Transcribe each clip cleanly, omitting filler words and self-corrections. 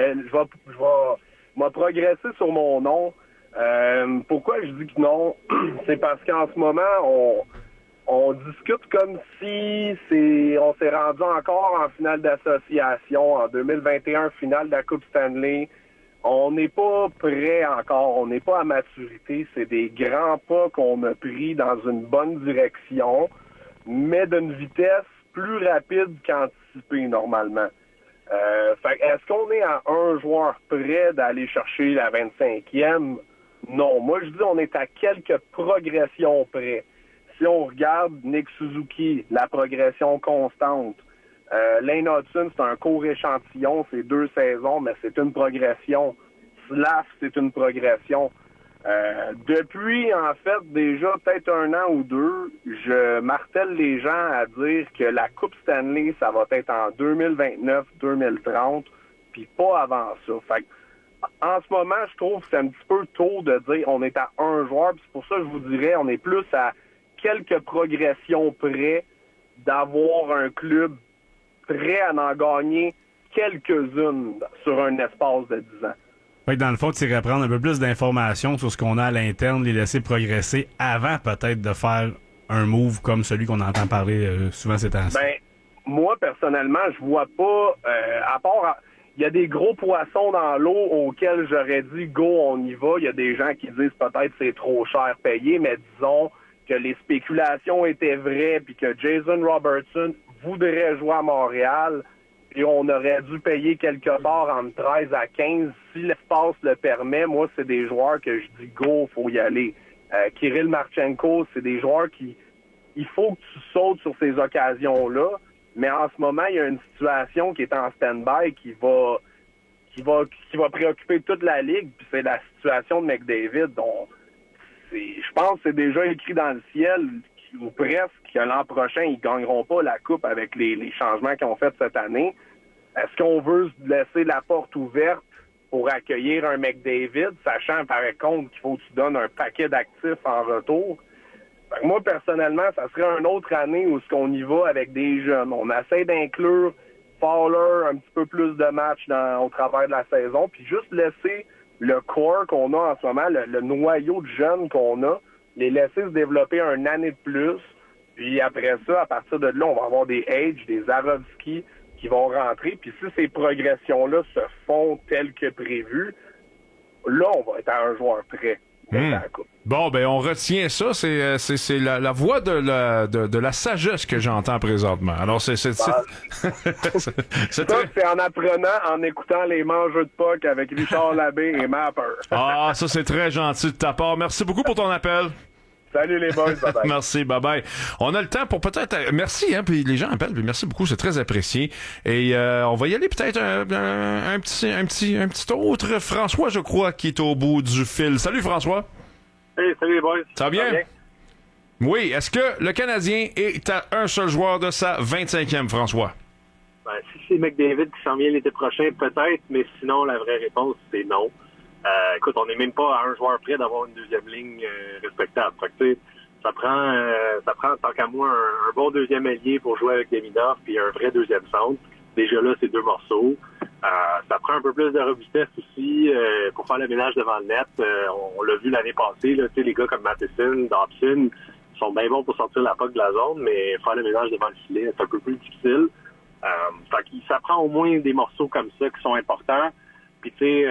je vais progresser sur mon nom. Pourquoi je dis que non? C'est parce qu'en ce moment, on discute comme si on s'est rendu encore en finale d'association, en 2021, finale de la Coupe Stanley. On n'est pas prêt encore, on n'est pas à maturité. C'est des grands pas qu'on a pris dans une bonne direction, mais d'une vitesse plus rapide qu'anticipé normalement. Est-ce qu'on est à un joueur près d'aller chercher la 25e? Non. Moi, je dis on est à quelques progressions près. Si on regarde Nick Suzuki, la progression constante. Lane Hudson, c'est un court échantillon, c'est 2 saisons, mais c'est une progression. Slav, c'est une progression. Depuis, en fait, déjà peut-être 1 an ou 2, je martèle les gens à dire que la Coupe Stanley, ça va être en 2029-2030, puis pas avant ça. Fait que, en ce moment, je trouve que c'est un petit peu tôt de dire on est à un joueur, puis c'est pour ça que je vous dirais on est plus à quelques progressions près d'avoir un club prêt à en gagner quelques-unes sur un espace de 10 ans. Oui, dans le fond, tu irais prendre un peu plus d'informations sur ce qu'on a à l'interne, les laisser progresser avant peut-être de faire un move comme celui qu'on entend parler souvent ces temps-ci. Ben, moi, personnellement, je vois pas, à part, il y a des gros poissons dans l'eau auxquels j'aurais dit, go, on y va. Il y a des gens qui disent peut-être c'est trop cher payé, mais disons que les spéculations étaient vraies puis que Jason Robertson voudrait jouer à Montréal. Et on aurait dû payer quelque part entre 13 à 15. Si l'espace le permet, moi, c'est des joueurs que je dis go, faut y aller. Kirill Marchenko, c'est des joueurs il faut que tu sautes sur ces occasions-là. Mais en ce moment, il y a une situation qui est en stand-by qui va préoccuper toute la ligue. Puis c'est la situation de McDavid. Donc, je pense que c'est déjà écrit dans le ciel, ou presque, que l'an prochain, ils gagneront pas la Coupe avec les changements qu'ils ont fait cette année. Est-ce qu'on veut laisser la porte ouverte pour accueillir un McDavid, sachant par contre qu'il faut que tu donnes un paquet d'actifs en retour? Fait que moi, personnellement, ça serait une autre année où ce qu'on y va avec des jeunes. On essaie d'inclure Fowler un petit peu plus de matchs au travers de la saison, puis juste laisser le core qu'on a en ce moment, le noyau de jeunes qu'on a, les laisser se développer une année de plus. Puis après ça, à partir de là, on va avoir des Age, des Zarovski qui vont rentrer. Puis si ces progressions-là se font telles que prévues, là, on va être à un joueur prêt. Bon, ben on retient ça. C'est la voix de la sagesse que j'entends présentement. Alors c'est c'est en apprenant, en écoutant les mangeux de puck avec Richard Labbé et Mapper. Ah, ça c'est très gentil de ta part. Merci beaucoup pour ton appel. Salut les boys, bye bye. Merci, bye bye. On a le temps pour peut-être, merci, puis les gens appellent, puis merci beaucoup, c'est très apprécié. Et on va y aller peut-être un petit autre François, je crois, qui est au bout du fil. Salut François. Hey, salut les boys. Ça va bien? Oui, est-ce que le Canadien est à un seul joueur de sa 25e, François? Ben, si c'est McDavid qui s'en vient l'été prochain, peut-être, mais sinon, la vraie réponse, c'est non. Écoute, on n'est même pas à un joueur près d'avoir une deuxième ligne respectable. Fait que, tu sais, ça prend, tant qu'à moi, un bon deuxième allié pour jouer avec Demidov puis un vrai deuxième centre. Déjà là, c'est 2 morceaux. Ça prend un peu plus de robustesse aussi pour faire le ménage devant le net. On l'a vu l'année passée, là, tu sais, les gars comme Matheson, Dobson sont bien bons pour sortir la puck de la zone, mais faire le ménage devant le filet, c'est un peu plus difficile. Fait que ça prend au moins des morceaux comme ça qui sont importants. Puis tu sais,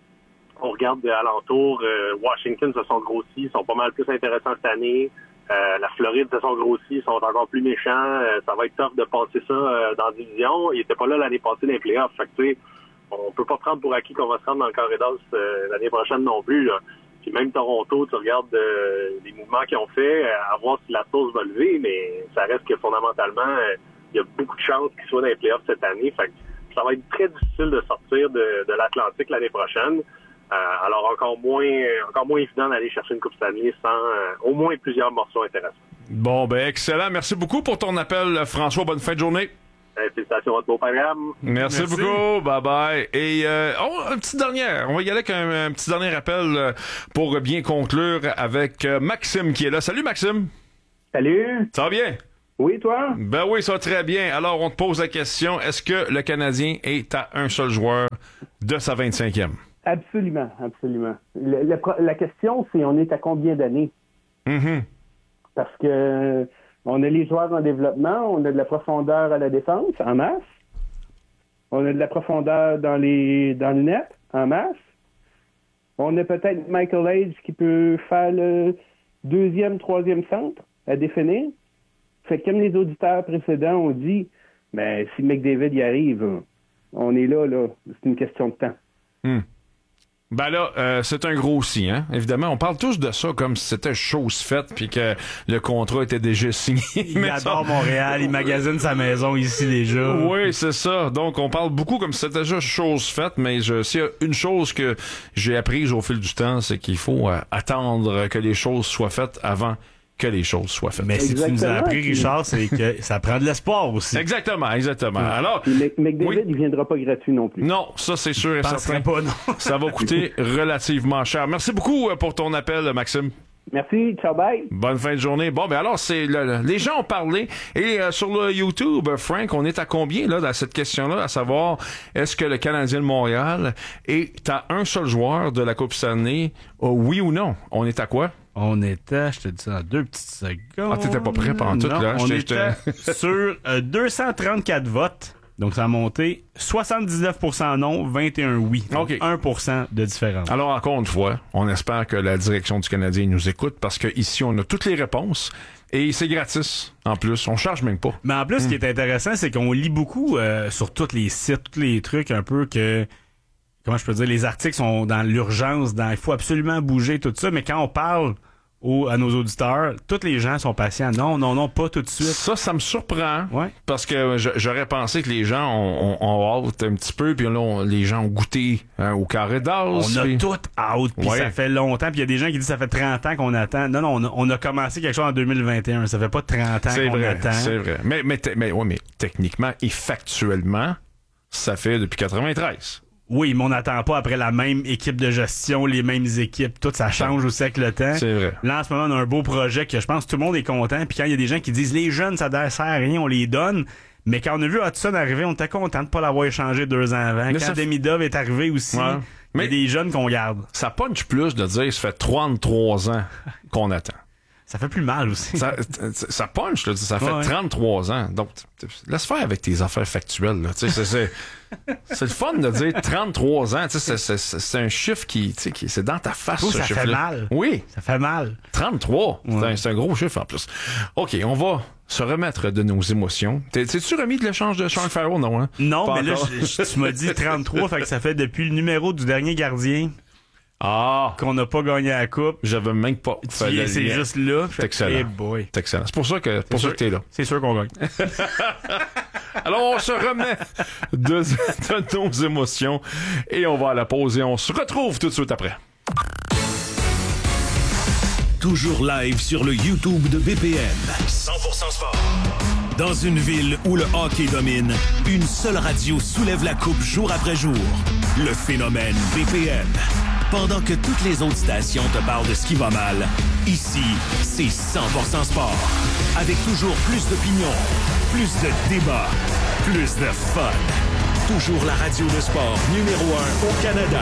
on regarde alentour, Washington se sont grossis, ils sont pas mal plus intéressants cette année. La Floride se sont grossis, ils sont encore plus méchants. Ça va être tough de passer ça dans la division. Ils étaient pas là l'année passée dans les playoffs. Fait que tu sais, on peut pas prendre pour acquis qu'on va se rendre dans le corridor l'année prochaine non plus, là. Puis même Toronto, tu regardes les mouvements qu'ils ont fait, à voir si la sauce va lever, mais ça reste que fondamentalement, il y a beaucoup de chances qu'ils soient dans les playoffs cette année. Fait que ça va être très difficile de sortir de l'Atlantique l'année prochaine. Alors encore moins évident d'aller chercher une Coupe Stanley sans au moins plusieurs morceaux intéressants. Bon, ben excellent. Merci beaucoup pour ton appel, François. Bonne fin de journée. Félicitations à votre beau programme. Merci beaucoup. Bye bye. Et une petite dernière. On va y aller avec un petit dernier appel pour bien conclure avec Maxime qui est là. Salut Maxime. Salut. Ça va bien? Oui, toi? Ben oui, ça va très bien. Alors, on te pose la question. Est-ce que le Canadien est à un seul joueur de sa 25e. Absolument, absolument. La question, c'est on est à combien d'années? Mm-hmm. Parce que on a les joueurs en développement, on a de la profondeur à la défense, en masse. On a de la profondeur dans le net, en masse. On a peut-être Michael Age qui peut faire le 2e, 3e centre à définir. Fait que comme les auditeurs précédents ont dit, ben si McDavid y arrive, on est là. C'est une question de temps. Ben là, c'est un gros si, hein. Évidemment, on parle tous de ça comme si c'était chose faite puis que le contrat était déjà signé. Il adore Montréal, il magasine sa maison ici déjà. Oui, c'est ça. Donc, on parle beaucoup comme si c'était déjà chose faite, mais s'il y a une chose que j'ai apprise au fil du temps, c'est qu'il faut attendre que les choses soient faites avant que les choses soient faites. Mais si tu nous as appris, Richard, c'est que ça prend de l'espoir aussi. Exactement. Alors, McDavid, il viendra pas gratuit non plus. Non, ça c'est sûr et certain. Pas, non. Ça va coûter relativement cher. Merci beaucoup pour ton appel, Maxime. Merci, ciao, bye. Bonne fin de journée. Bon, ben alors, les gens ont parlé. Et sur le YouTube, Frank, on est à combien là dans cette question-là, à savoir, est-ce que le Canadien de Montréal est à un seul joueur de la Coupe Stanley, oui ou non? On est à quoi? On était, je te dis ça dans 2 petites secondes. Ah, t'étais pas prêt pendant tout, là. On était sur 234 votes. Donc, ça a monté 79% non, 21 oui. Donc, 1% de différence. Alors, encore une fois, on espère que la direction du Canadien nous écoute parce que ici, on a toutes les réponses et c'est gratis. En plus, on charge même pas. Mais en plus, ce qui est intéressant, c'est qu'on lit beaucoup sur tous les sites, tous les trucs un peu que... Comment je peux dire? Les articles sont dans l'urgence, il faut absolument bouger, tout ça. Mais quand on parle à nos auditeurs, tous les gens sont patients. Non, pas tout de suite. Ça me surprend. Ouais. Parce que j'aurais pensé que les gens ont hâte un petit peu, puis là, les gens ont goûté au carré d'as. On a tout hâte, puis ça fait longtemps. Puis il y a des gens qui disent ça fait 30 ans qu'on attend. Non, on a commencé quelque chose en 2021. Ça fait pas 30 ans qu'on attend. C'est vrai. Mais techniquement et factuellement, ça fait depuis 93. Oui, mais on n'attend pas après la même équipe de gestion, les mêmes équipes. Tout ça change aussi avec le temps. C'est vrai. Là, en ce moment, on a un beau projet que je pense que tout le monde est content. Puis quand il y a des gens qui disent les jeunes, ça ne sert à rien, on les donne. Mais quand on a vu Hudson arriver, on était content de pas l'avoir échangé 2 ans avant. Quand Demidov est arrivé aussi, il y a des jeunes qu'on garde. Ça punch plus de dire ça fait 33 ans qu'on attend. Ça fait plus mal aussi. Ça punch, là, ça fait 33 ans. Donc, laisse faire avec tes affaires factuelles. Là. C'est le fun de dire 33 ans. C'est un chiffre qui c'est dans ta face. Ça fait mal. Oui. Ça fait mal. 33. Ouais. C'est un gros chiffre en plus. OK, on va se remettre de nos émotions. T'es-tu remis de l'échange de Sean Farrell, non? Hein? Non, pas mais encore. là, tu m'as dit 33, fait que ça fait depuis le numéro du dernier gardien. Qu'on n'a pas gagné la coupe. J'avais même pas fait le c'est lien. Juste là. C'est excellent. Hey boy. C'est excellent. C'est pour ça que t'es là. C'est sûr qu'on gagne. Alors, on se remet de nos émotions et on va à la pause et on se retrouve tout de suite après. Toujours live sur le YouTube de BPM. 100% sport. Dans une ville où le hockey domine, une seule radio soulève la coupe jour après jour. Le phénomène BPM. Pendant que toutes les autres stations te parlent de ce qui va mal, ici, c'est 100% sport. Avec toujours plus d'opinions, plus de débats, plus de fun. Toujours la radio de sport numéro 1 au Canada.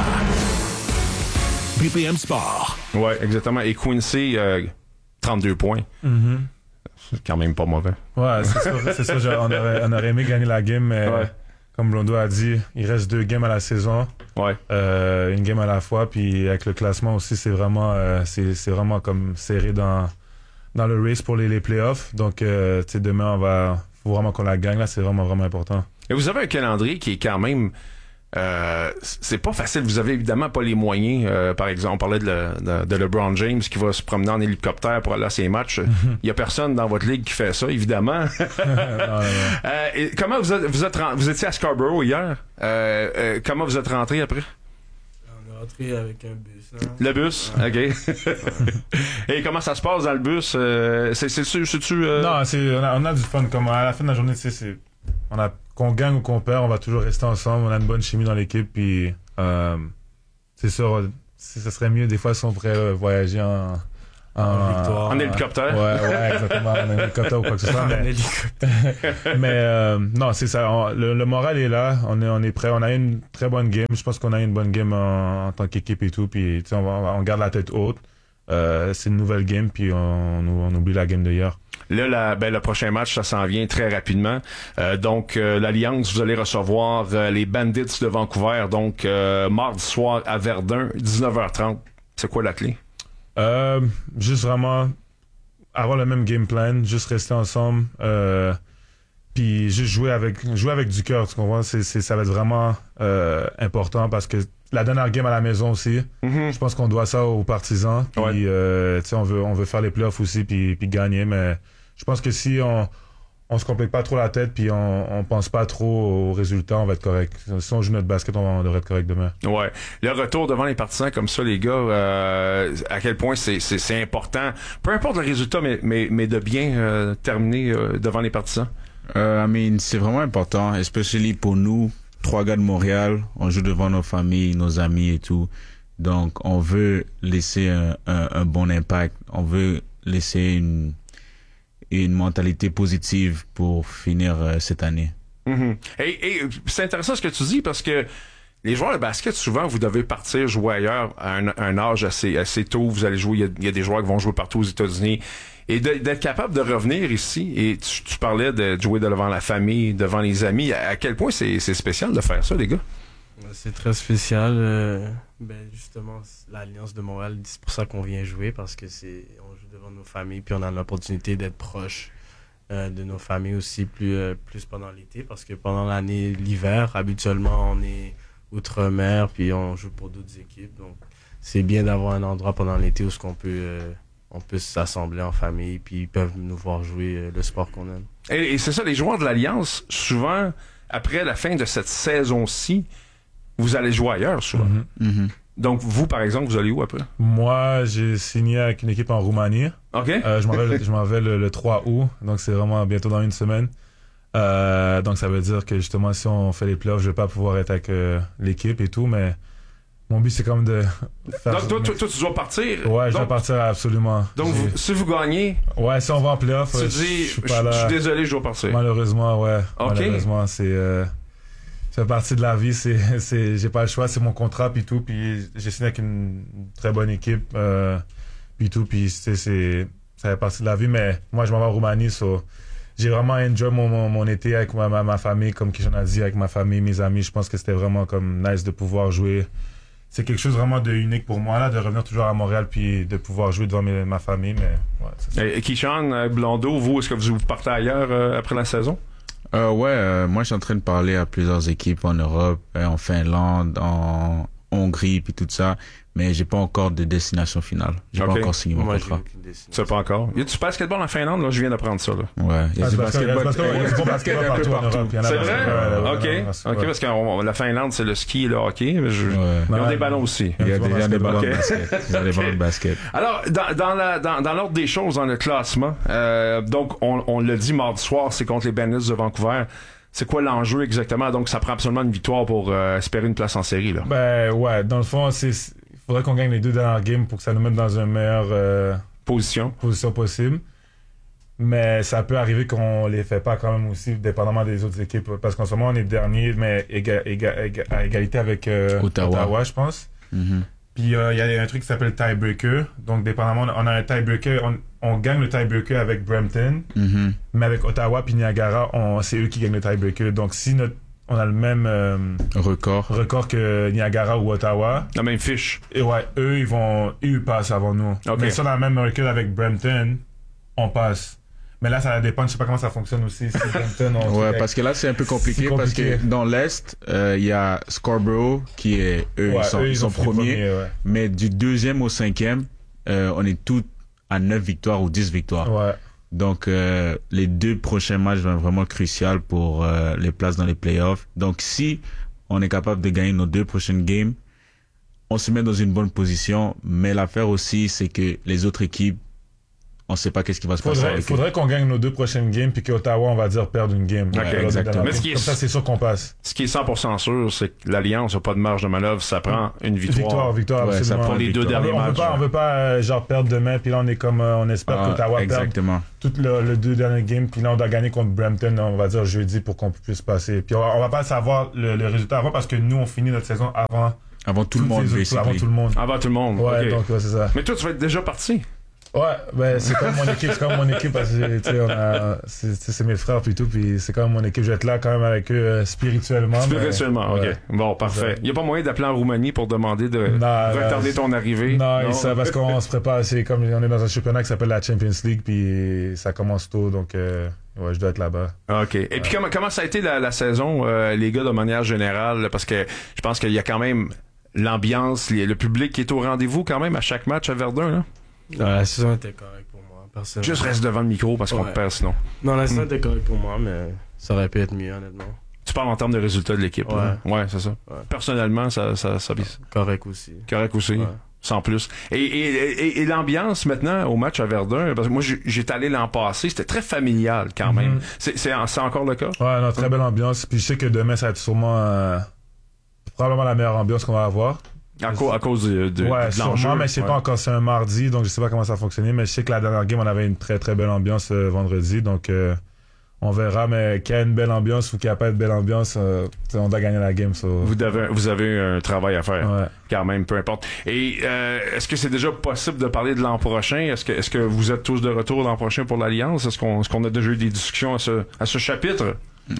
BPM Sport. Ouais, exactement. Et Quincy, 32 points. Mm-hmm. C'est quand même pas mauvais. Ouais, c'est sûr. On aurait aimé gagner la game, mais comme Blondo a dit, il reste 2 games à la saison. Ouais. Une game à la fois, puis avec le classement aussi, c'est vraiment comme serré dans le race pour les playoffs. Donc, demain, faut vraiment qu'on la gagne. Là, c'est vraiment, vraiment important. Et vous avez un calendrier qui est quand même... c'est pas facile. Vous avez évidemment pas les moyens. Par exemple, on parlait de LeBron James qui va se promener en hélicoptère pour aller à ses matchs. Il y a personne dans votre ligue qui fait ça, évidemment. Non. Et comment vous étiez à Scarborough hier? Comment vous êtes rentré après? On est rentré avec un bus. Hein? Le bus, OK. Et comment ça se passe dans le bus? C'est-tu... Non, on a du fun. Comme à la fin de la journée, qu'on gagne ou qu'on perd, on va toujours rester ensemble. On a une bonne chimie dans l'équipe. Puis, c'est sûr, ça serait mieux des fois si on pourrait voyager victoire. En hélicoptère? Ouais, exactement. En hélicoptère ou quoi que ce soit. Mais non, c'est ça. Le moral est là. On est prêt. On a eu une très bonne game. Je pense qu'on a eu une bonne game en tant qu'équipe et tout. Puis, on garde la tête haute. C'est une nouvelle game. Puis, on oublie la game d'hier. Là, le prochain match, ça s'en vient très rapidement. Donc, l'Alliance, vous allez recevoir les Bandits de Vancouver. Donc, mardi soir à Verdun, 19h30. C'est quoi la clé? Juste vraiment avoir le même game plan, juste rester ensemble, puis juste jouer avec du cœur, tu comprends? Ça va être vraiment important parce que la dernière game à la maison aussi, je pense qu'on doit ça aux partisans. Puis on veut faire les playoffs aussi puis gagner, mais je pense que si on se complique pas trop la tête puis on pense pas trop aux résultats, on va être correct. Si on joue notre basket, on devrait être correct demain. Ouais. Le retour devant les partisans comme ça, les gars, à quel point c'est important. Peu importe le résultat, mais de bien terminer devant les partisans. C'est vraiment important, especially pour nous, 3 gars de Montréal. On joue devant nos familles, nos amis et tout. Donc, on veut laisser un bon impact. On veut laisser une mentalité positive pour finir cette année. Et c'est intéressant ce que tu dis parce que les joueurs de basket, souvent, vous devez partir jouer ailleurs à un âge assez tôt. Vous allez jouer, il y a des joueurs qui vont jouer partout aux États-Unis. Et d'être capable de revenir ici, et tu parlais de jouer devant la famille, devant les amis, à quel point c'est spécial de faire ça, les gars? C'est très spécial. Justement, l'Alliance de Montréal, c'est pour ça qu'on vient jouer, parce que on joue devant nos familles, puis on a l'opportunité d'être proche de nos familles aussi, plus pendant l'été, parce que pendant l'hiver, habituellement, on est outre-mer, puis on joue pour d'autres équipes. Donc, c'est bien d'avoir un endroit pendant l'été où on peut s'assembler en famille, puis ils peuvent nous voir jouer le sport qu'on aime. Et c'est ça, les joueurs de l'Alliance, souvent, après la fin de cette saison-ci, vous allez jouer ailleurs, souvent. Donc, vous, par exemple, vous allez où après? Moi, j'ai signé avec une équipe en Roumanie. OK. Je m'en vais le 3 août, donc c'est vraiment bientôt dans une semaine. Donc, ça veut dire que, justement, si on fait les playoffs, je vais pas pouvoir être avec l'équipe et tout, mais mon but, c'est quand même de faire... Donc, toi, tu dois partir? Ouais, je dois partir absolument. Donc, si vous gagnez... Ouais, si on va en playoff, tu dis, je suis désolé, je dois partir. Malheureusement, ouais. OK. Malheureusement, ça fait partie de la vie, j'ai pas le choix, c'est mon contrat puis tout, puis j'ai signé avec une très bonne équipe puis tout, puis ça fait partie de la vie, mais moi je m'en vais en Roumanie, j'ai vraiment enjoy mon été avec ma famille, comme Kishan a dit, avec ma famille, mes amis. Je pense que c'était vraiment comme nice de pouvoir jouer. C'est quelque chose vraiment de unique pour moi là, de revenir toujours à Montréal puis de pouvoir jouer devant ma famille, mais ouais, c'est ça. Et Kishan, Blondeau, vous, est-ce que vous partez ailleurs après la saison? Moi je suis en train de parler à plusieurs équipes en Europe, en Finlande, en Hongrie puis tout ça, mais j'ai pas encore de destination finale. J'ai pas encore signé mon contrat. Tu sais pas encore. Y a du basketball en Finlande, là, je viens d'apprendre ça, là. Ouais, il y a du basketball. Basket un peu partout. C'est vrai? OK, parce que la Finlande, c'est le ski et le hockey, mais ils ont des ballons aussi. Il y a déjà des ballons de basket. Il y a des ballons de basket. Alors, dans l'ordre des choses, dans le classement, donc, on l'a dit mardi soir, c'est contre les Bandits de Vancouver. C'est quoi l'enjeu exactement? Donc, ça prend absolument une victoire pour espérer une place en série, là. Ben, ouais. Dans le fond, il faudrait qu'on gagne les 2 dernières games pour que ça nous mette dans une meilleure position possible. Mais ça peut arriver qu'on les fait pas quand même aussi, dépendamment des autres équipes. Parce qu'en ce moment, on est dernier, mais à égalité avec Ottawa, je pense. Puis il y a un truc qui s'appelle tiebreaker. Donc, dépendamment, on a un tiebreaker. On gagne le tiebreaker avec Brampton. Mais avec Ottawa puis Niagara, c'est eux qui gagnent le tiebreaker. Donc, si on a le même record que Niagara ou Ottawa. La même fiche. Et ouais, eux, ils passent avant nous. Okay. Mais si on a le même record avec Brampton, on passe. Mais là, ça dépend, je sais pas comment ça fonctionne aussi. Si Brampton, parce que là, c'est un peu compliqué, parce que dans l'Est, il y a Scarborough qui est, ils sont premiers. Mais du 2e au 5e, on est tous à 9 victoires ou 10 victoires. Ouais. Donc, les 2 prochains matchs vont être vraiment cruciaux pour les places dans les playoffs. Donc, si on est capable de gagner nos 2 prochaines games, on se met dans une bonne position. Mais l'affaire aussi, c'est que les autres équipes on sait pas qu'est-ce qui va se passer. Il faudrait qu'on gagne nos 2 prochaines games puis qu'Ottawa, on va dire, perde une game. Okay, exactement. Mais comme ça, c'est sûr qu'on passe. Ce qui est 100% sûr, c'est que l'Alliance n'a pas de marge de manœuvre. Ça prend une victoire. Victoire, absolument. Ça prend les 2 derniers matchs. On veut pas genre perdre demain puis là, on est comme, on espère qu'Ottawa perde tout le 2 derniers games puis là, on doit gagner contre Brampton, on va dire jeudi pour qu'on puisse passer. Puis on va pas savoir le résultat avant parce que nous, on finit notre saison avant tout le monde, avant tout le monde. Avant tout le monde. Ouais, okay. donc c'est ça. Mais toi, tu vas être déjà parti. Ouais, ben c'est comme mon équipe parce que c'est mes frères plutôt puis c'est comme mon équipe, je vais être là quand même avec eux spirituellement. OK. Bon, parfait. Il y a pas moyen d'appeler en Roumanie pour demander de retarder ton arrivée. Non, ça, parce qu'on se prépare, c'est comme on est dans un championnat qui s'appelle la Champions League puis ça commence tôt donc ouais, je dois être là-bas. OK. Et puis comment ça a été la saison les gars de manière générale parce que je pense qu'il y a quand même l'ambiance, le public qui est au rendez-vous quand même à chaque match à Verdun là. La saison était correcte pour moi, personnellement. Juste reste devant le micro parce qu'on te perd sinon. Non, la saison était correcte pour moi, mais ça aurait pu être mieux, honnêtement. Tu parles en termes de résultats de l'équipe. Ouais, c'est ça. Ouais. Personnellement, ça correct aussi. Correct aussi. Ouais. Sans plus. Et l'ambiance maintenant au match à Verdun, parce que moi j'étais allé l'an passé, c'était très familial quand même. C'est encore le cas? Ouais, non, très belle ambiance. Puis je sais que demain ça va être sûrement probablement la meilleure ambiance qu'on va avoir. À cause de l'enjeu. Sûrement, mais je sais pas encore, c'est un mardi, donc je sais pas comment ça va fonctionner, mais je sais que la dernière game, on avait une très très belle ambiance vendredi, donc on verra, mais qu'il y a une belle ambiance ou qu'il n'y a pas de belle ambiance, on doit gagner la game. So. Vous avez un travail à faire, ouais. Quand même, peu importe. Et est-ce que c'est déjà possible de parler de l'an prochain? Est-ce que vous êtes tous de retour l'an prochain pour l'Alliance? Est-ce qu'on a déjà eu des discussions à ce chapitre?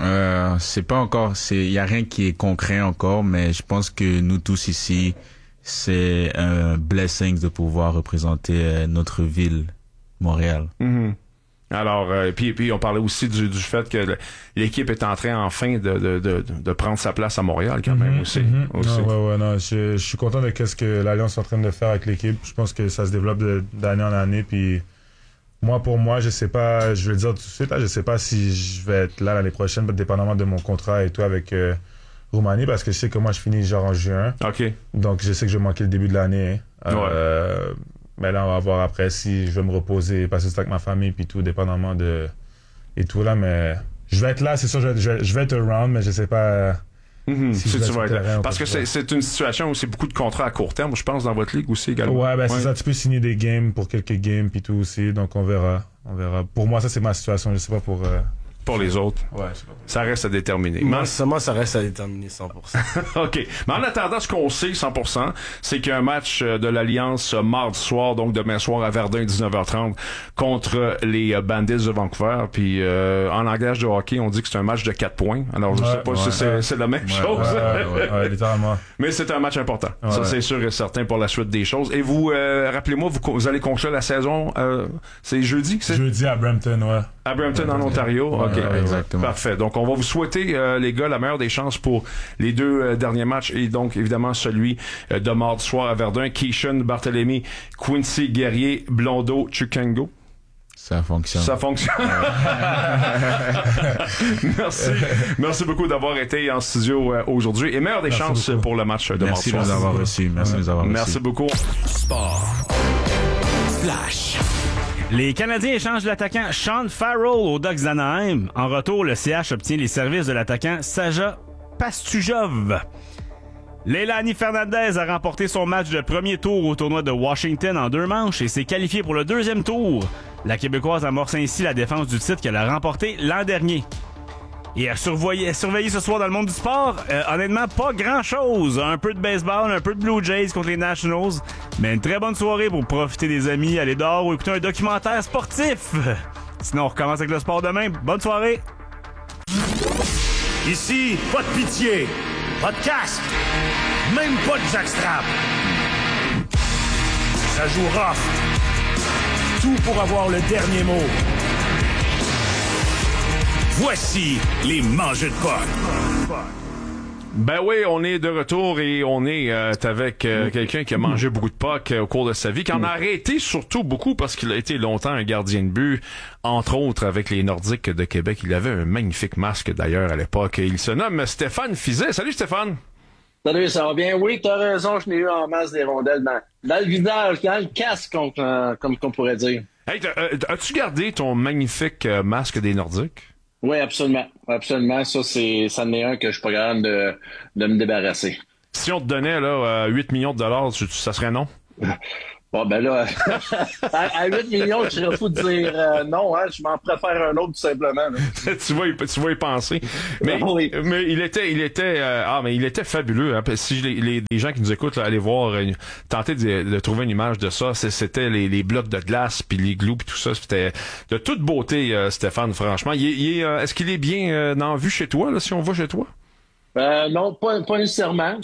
C'est pas encore, y a rien qui est concret encore, mais je pense que nous tous ici, c'est un blessing de pouvoir représenter notre ville, Montréal. Mm-hmm. Alors, puis on parlait aussi du fait que l'équipe est en train enfin de prendre sa place à Montréal quand même aussi. aussi. Non, je suis content de ce que l'Alliance est en train de faire avec l'équipe. Je pense que ça se développe d'année en année, puis pour moi, je sais pas, je vais le dire tout de suite, je sais pas si je vais être là l'année prochaine, dépendamment de mon contrat et tout avec Roumanie, parce que je sais que moi, je finis genre en juin. OK. Donc, je sais que je vais manquer le début de l'année. Mais là, on va voir après si je vais me reposer, passer du temps avec ma famille, puis tout, dépendamment de... Et tout, là, mais je vais être là, c'est sûr, je vais être around, mais je sais pas... Si tu vas être là. Parce que c'est une situation où c'est beaucoup de contrats à court terme, je pense, dans votre ligue aussi également. Ouais, c'est ça. Tu peux signer des games pour quelques games puis tout aussi. Donc, on verra. Pour moi, ça, c'est ma situation. Je sais pas pour les autres. Ouais, je sais pas. Ça reste à déterminer. Moi, ça reste à déterminer 100%. OK. Mais en attendant, ce qu'on sait 100%, c'est qu'il y a un match de l'Alliance mardi soir, donc demain soir à Verdun, 19h30, contre les Bandits de Vancouver. Puis en langage de hockey, on dit que c'est un match de 4 points. Alors, je sais pas si c'est la même chose. Ouais, littéralement. Mais c'est un match important. Ça, c'est sûr et certain pour la suite des choses. Et vous, rappelez-moi, vous allez conclure la saison, c'est jeudi? Jeudi à Brampton, ouais. À Brampton, en Ontario? OK. Exactement. Parfait. Donc, on va vous souhaiter, les gars, la meilleure des chances pour les 2 derniers matchs et donc, évidemment, celui de mardi soir à Verdun. Keishon, Barthélemy, Quincy, Guerrier, Blondeau, Chukango. Ça fonctionne. Merci. Merci beaucoup d'avoir été en studio aujourd'hui et meilleure des chances pour le match de mardi soir. Merci de nous avoir reçus. Merci beaucoup. Sport. Flash. Les Canadiens échangent l'attaquant Sean Farrell aux Ducks d'Anaheim. En retour, le CH obtient les services de l'attaquant Saja Pastujov. Leilani Fernandez a remporté son match de premier tour au tournoi de Washington en 2 manches et s'est qualifiée pour le 2e tour. La Québécoise amorce ainsi la défense du titre qu'elle a remporté l'an dernier. Et à surveiller ce soir dans le monde du sport, honnêtement, pas grand-chose. Un peu de baseball, un peu de Blue Jays contre les Nationals. Mais une très bonne soirée pour profiter des amis, aller dehors ou écouter un documentaire sportif. Sinon, on recommence avec le sport demain. Bonne soirée! Ici, pas de pitié, pas de casque, même pas de jackstrap. Ça joue rough. Tout pour avoir le dernier mot. Voici les mangeux de potes. Ben oui, on est de retour et on est avec quelqu'un qui a mangé beaucoup de puck au cours de sa vie, qui en a arrêté surtout beaucoup parce qu'il a été longtemps un gardien de but, entre autres avec les Nordiques de Québec. Il avait un magnifique masque d'ailleurs à l'époque. Il se nomme Stéphane Fiset. Salut Stéphane! Salut, ça va bien? Oui, t'as raison, je n'ai eu en masse des rondelles dans le visage, dans le casque, comme qu'on pourrait dire. Hey, as-tu gardé ton magnifique masque des Nordiques? Oui, absolument. Absolument. Ça en est un que je suis pas capable de me débarrasser. Si on te donnait là 8 millions de dollars, ça serait non? Bon, ben là, à 8 millions, je serais fou de dire non, hein, je m'en préfère un autre tout simplement. tu vas y penser. Mais, oui. mais il était fabuleux. Hein. Si les gens qui nous écoutent, là, allez voir, tenter de trouver une image de ça. C'était les blocs de glace, puis les glous, puis tout ça. C'était de toute beauté, Stéphane, franchement. Est-ce qu'il est bien en vue chez toi, là, si on va chez toi? Non, pas nécessairement.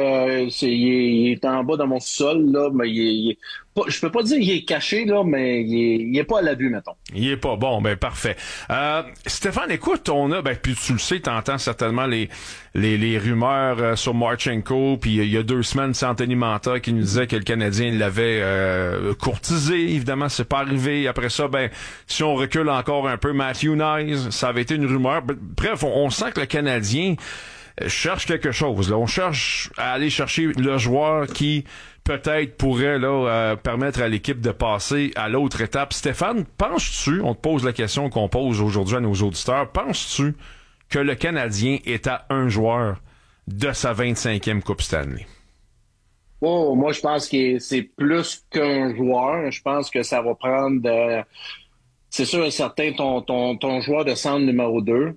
Il est en bas dans mon sol là, mais je peux pas dire qu'il est caché là, mais il est pas à l'abus, mettons. Il est pas bon, ben parfait. Stéphane, écoute, puis tu le sais, t'entends certainement les rumeurs sur Marchenko, puis il y a 2 semaines, c'est Anthony Manta qui nous disait que le Canadien l'avait courtisé. Évidemment, c'est pas arrivé. Après ça, si on recule encore un peu, Matthew Knies, ça avait été une rumeur. Bref, on sent que le Canadien cherche quelque chose. Là. On cherche à aller chercher le joueur qui peut-être pourrait permettre à l'équipe de passer à l'autre étape. Stéphane, penses-tu, on te pose la question qu'on pose aujourd'hui à nos auditeurs, penses-tu que le Canadien est à un joueur de sa 25e Coupe Stanley? Oh, moi je pense que c'est plus qu'un joueur. Je pense que ça va prendre c'est sûr et certain ton joueur de centre numéro 2.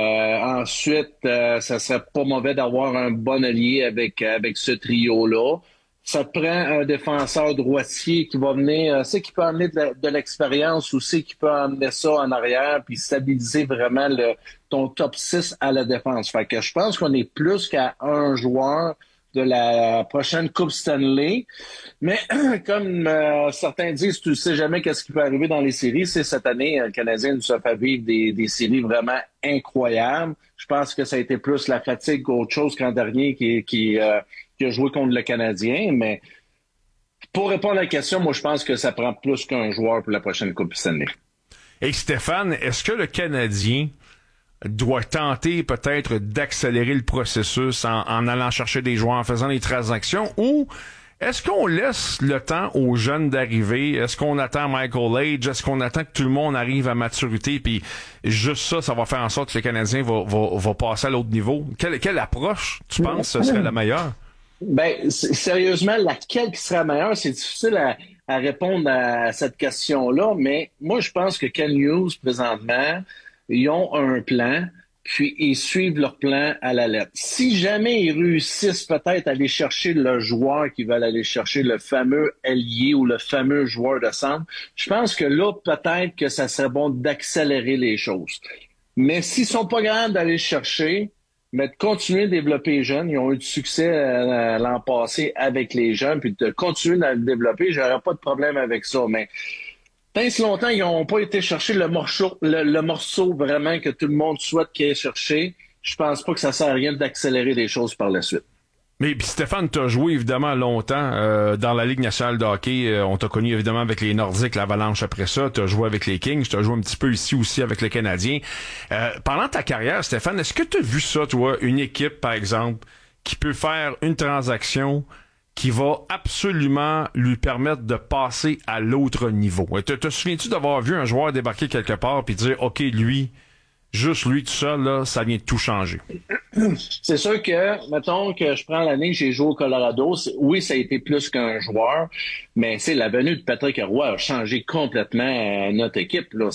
Ensuite, ça serait pas mauvais d'avoir un bon allié avec ce trio-là. Ça te prend un défenseur droitier qui va venir, qui peut amener de l'expérience aussi, qui peut amener ça en arrière puis stabiliser vraiment ton top 6 à la défense. Fait que je pense qu'on est plus qu'à un joueur de la prochaine Coupe Stanley. Mais comme certains disent, tu ne sais jamais qu'est-ce qui peut arriver dans les séries. C'est cette année, le Canadien nous a fait vivre des séries vraiment incroyables. Je pense que ça a été plus la fatigue qu'autre chose qu'en dernier qui a joué contre le Canadien. Mais pour répondre à la question, moi, je pense que ça prend plus qu'un joueur pour la prochaine Coupe Stanley. Et Stéphane, est-ce que le Canadien doit tenter peut-être d'accélérer le processus en allant chercher des joueurs, en faisant des transactions, ou est-ce qu'on laisse le temps aux jeunes d'arriver? Est-ce qu'on attend Michael Age? Est-ce qu'on attend que tout le monde arrive à maturité? Puis juste ça va faire en sorte que le Canadien va passer à l'autre niveau. Quelle approche, tu penses, serait la meilleure? Sérieusement, laquelle qui serait la meilleure? C'est difficile à répondre à cette question-là, mais moi, je pense que Ken Hughes, présentement, ils ont un plan, puis ils suivent leur plan à la lettre. Si jamais ils réussissent peut-être à aller chercher le joueur qu'ils veulent aller chercher, le fameux ailier ou le fameux joueur de centre, je pense que là, peut-être que ça serait bon d'accélérer les choses. Mais s'ils sont pas capables d'aller chercher, mais de continuer de développer les jeunes, ils ont eu du succès l'an passé avec les jeunes, puis de continuer à le développer, j'aurais pas de problème avec ça. Mais tant si longtemps, ils n'ont pas été chercher le morceau vraiment que tout le monde souhaite qu'ils aient cherché, je pense pas que ça sert à rien d'accélérer les choses par la suite. Mais puis Stéphane, tu as joué évidemment longtemps dans la Ligue nationale de hockey. On t'a connu évidemment avec les Nordiques, l'Avalanche après ça. Tu as joué avec les Kings. Tu as joué un petit peu ici aussi avec le Canadien. Pendant ta carrière, Stéphane, est-ce que tu as vu ça, toi, une équipe, par exemple, qui peut faire une transaction qui va absolument lui permettre de passer à l'autre niveau? Te souviens-tu d'avoir vu un joueur débarquer quelque part puis dire, OK, juste lui tout seul, là, ça vient de tout changer? C'est sûr que, mettons que je prends l'année que j'ai joué au Colorado, oui, ça a été plus qu'un joueur, mais la venue de Patrick Roy a changé complètement notre équipe. Là.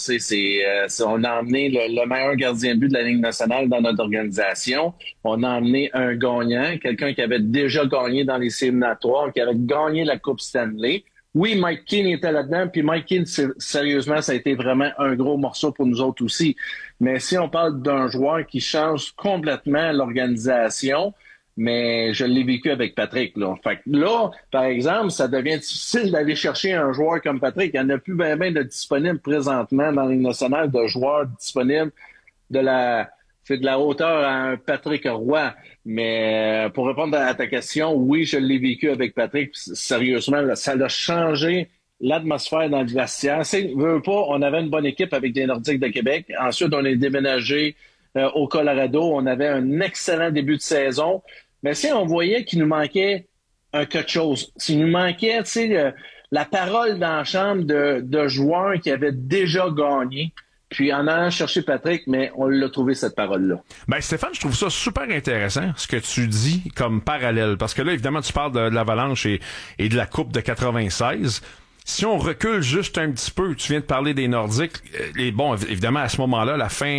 On a emmené le meilleur gardien de but de la Ligue nationale dans notre organisation. On a emmené un gagnant, quelqu'un qui avait déjà gagné dans les éliminatoires, qui avait gagné la Coupe Stanley. Oui, Mike Keane était là-dedans, puis Mike Keane, sérieusement, ça a été vraiment un gros morceau pour nous autres aussi. Mais si on parle d'un joueur qui change complètement l'organisation, mais je l'ai vécu avec Patrick. Là. Fait que là, par exemple, ça devient difficile d'aller chercher un joueur comme Patrick. Il n'y en a plus bien de disponibles présentement dans la Ligue nationale, de joueurs disponibles de la hauteur à un Patrick Roy. Mais pour répondre à ta question, oui, je l'ai vécu avec Patrick. Sérieusement, ça a changé l'atmosphère dans le vestiaire. Veux pas, on avait une bonne équipe avec les Nordiques de Québec. Ensuite, on est déménagé au Colorado. On avait un excellent début de saison. Mais si on voyait qu'il nous manquait quelque chose, s'il nous manquait, la parole dans la chambre de joueurs qui avaient déjà gagné. Puis en allant chercher Patrick, mais on l'a trouvé cette parole-là. Ben Stéphane, je trouve ça super intéressant ce que tu dis comme parallèle. Parce que là, évidemment, tu parles de l'Avalanche et de la Coupe de 96. Si on recule juste un petit peu, tu viens de parler des Nordiques. Bon, évidemment, à ce moment-là,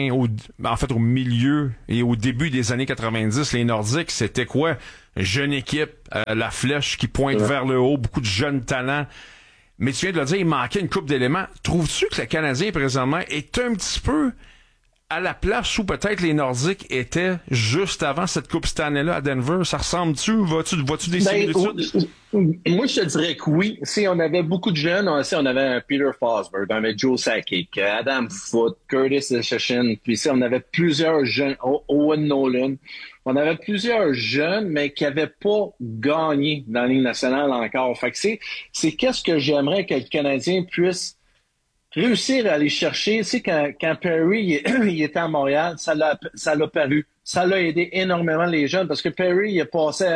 au milieu et au début des années 90, les Nordiques, c'était quoi? Jeune équipe, la flèche qui pointe vers le haut, beaucoup de jeunes talents. Mais tu viens de le dire, il manquait une couple d'éléments. Trouves-tu que le Canadien, présentement, est un petit peu à la place où peut-être les Nordiques étaient juste avant cette Coupe Stanley-là à Denver? Ça ressemble-tu? Vois-tu des similitudes? Moi, je te dirais que oui. Si on avait beaucoup de jeunes, on avait un Peter Forsberg, on avait Joe Sakic, Adam Foote, Curtis Shashin, puis on avait plusieurs jeunes, Owen Nolan. On avait plusieurs jeunes, mais qui n'avaient pas gagné dans la Ligue nationale encore. Fait que c'est qu'est-ce que j'aimerais que le Canadien puisse réussir à aller chercher. Tu sais, quand Perry il était à Montréal, ça l'a paru. Ça l'a aidé énormément les jeunes parce que Perry il est passé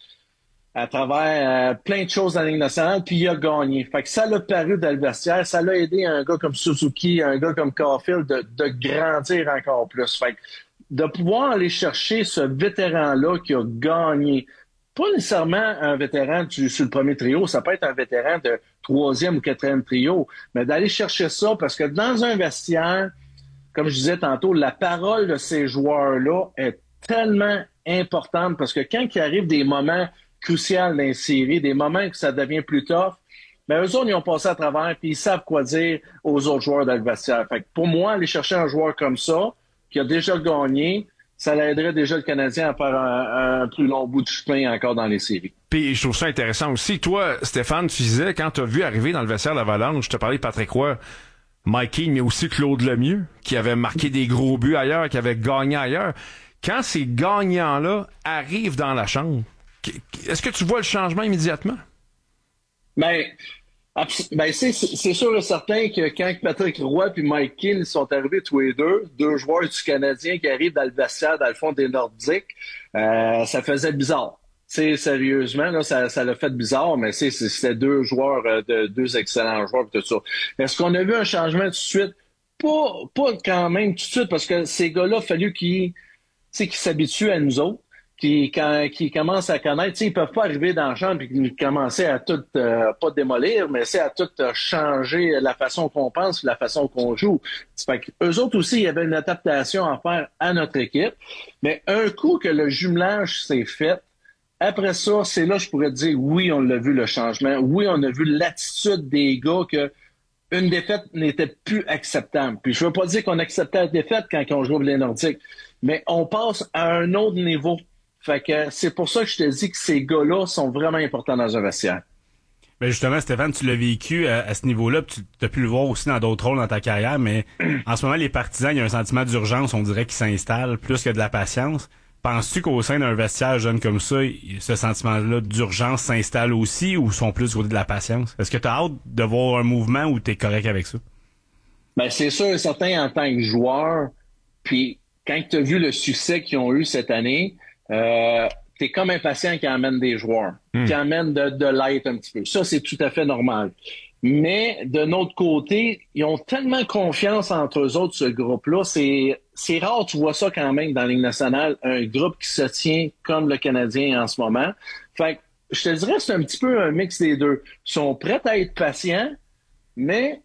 à travers plein de choses dans la Ligue nationale, puis il a gagné. Fait que ça l'a paru dans le vestiaire. Ça l'a aidé un gars comme Suzuki, un gars comme Caulfield de grandir encore plus. Fait que de pouvoir aller chercher ce vétéran-là qui a gagné. Pas nécessairement un vétéran sur le premier trio, ça peut être un vétéran de 3e ou 4e trio, mais d'aller chercher ça, parce que dans un vestiaire, comme je disais tantôt, la parole de ces joueurs-là est tellement importante, parce que quand il arrive des moments cruciaux dans les séries, des moments que ça devient plus tough, mais eux autres, ils ont passé à travers, puis ils savent quoi dire aux autres joueurs dans le vestiaire. Fait que pour moi, aller chercher un joueur comme ça, qui a déjà gagné, ça l'aiderait déjà le Canadien à faire un plus long bout de chemin encore dans les séries. Puis je trouve ça intéressant aussi. Toi, Stéphane, tu disais, quand tu as vu arriver dans le vestiaire de l'Avalanche, je te parlais de Patrick Roy, Mikey, mais aussi Claude Lemieux, qui avait marqué des gros buts ailleurs, qui avait gagné ailleurs. Quand ces gagnants-là arrivent dans la chambre, est-ce que tu vois le changement immédiatement? C'est sûr et certain que quand Patrick Roy et Mike Keane sont arrivés tous les deux joueurs du Canadien qui arrivent dans le vestiaire, dans le fond des Nordiques, ça faisait bizarre. Sérieusement, là, ça l'a fait bizarre, mais c'était deux joueurs, deux excellents joueurs et tout ça. Est-ce qu'on a vu un changement tout de suite? Pas quand même tout de suite, parce que ces gars-là, il a fallu qu'ils s'habituent à nous autres. Qui commencent à connaître, ils peuvent pas arriver dans la chambre et commencer à tout, pas démolir, mais c'est à tout changer la façon qu'on pense, la façon qu'on joue. Fait que eux autres aussi, il y avait une adaptation à faire à notre équipe. Mais un coup que le jumelage s'est fait, après ça, c'est là je pourrais te dire, oui, on l'a vu le changement. Oui, on a vu l'attitude des gars que une défaite n'était plus acceptable. Puis je veux pas dire qu'on acceptait la défaite quand on joue les Nordiques, mais on passe à un autre niveau. Fait que c'est pour ça que je te dis que ces gars-là sont vraiment importants dans un vestiaire. Ben justement, Stéphane, tu l'as vécu à ce niveau-là, puis tu as pu le voir aussi dans d'autres rôles dans ta carrière, mais en ce moment, les partisans, il y a un sentiment d'urgence, on dirait, qui s'installe, plus que de la patience. Penses-tu qu'au sein d'un vestiaire jeune comme ça, ce sentiment-là d'urgence s'installe aussi, ou sont plus du côté de la patience? Est-ce que tu as hâte de voir un mouvement ou tu es correct avec ça? Ben c'est sûr et certain en tant que joueur, puis quand tu as vu le succès qu'ils ont eu cette année, t'es comme impatient qui amène des joueurs, qui amène de l'aide un petit peu. Ça, c'est tout à fait normal. Mais de notre côté, ils ont tellement confiance entre eux autres, ce groupe-là. C'est rare, tu vois ça quand même dans la Ligue nationale, un groupe qui se tient comme le Canadien en ce moment. Fait que je te dirais, c'est un petit peu un mix des deux. Ils sont prêts à être patients, mais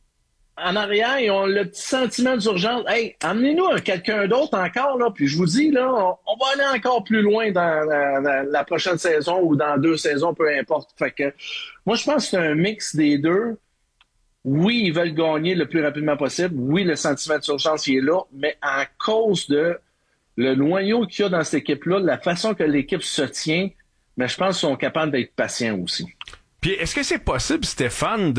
en arrière, ils ont le petit sentiment d'urgence. Hey, amenez-nous quelqu'un d'autre encore, là. Puis je vous dis, là, on va aller encore plus loin dans la prochaine saison ou dans 2 saisons, peu importe. Fait que moi, je pense que c'est un mix des deux. Oui, ils veulent gagner le plus rapidement possible. Oui, le sentiment d'urgence, il est là. Mais à cause de le noyau qu'il y a dans cette équipe-là, la façon que l'équipe se tient, mais je pense qu'ils sont capables d'être patients aussi. Puis est-ce que c'est possible, Stéphane,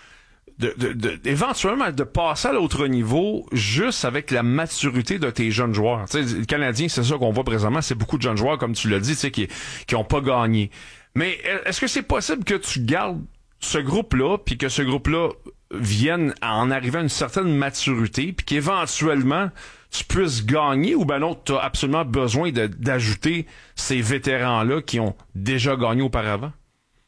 éventuellement de passer à l'autre niveau juste avec la maturité de tes jeunes joueurs? Tu sais, le Canadien, c'est ça qu'on voit présentement, c'est beaucoup de jeunes joueurs, comme tu l'as dit, tu sais, qui ont pas gagné. Mais est-ce que c'est possible que tu gardes ce groupe-là, puis que ce groupe-là vienne à en arriver à une certaine maturité, puis qu'éventuellement tu puisses gagner, ou ben non, tu as absolument besoin d'ajouter ces vétérans-là qui ont déjà gagné auparavant?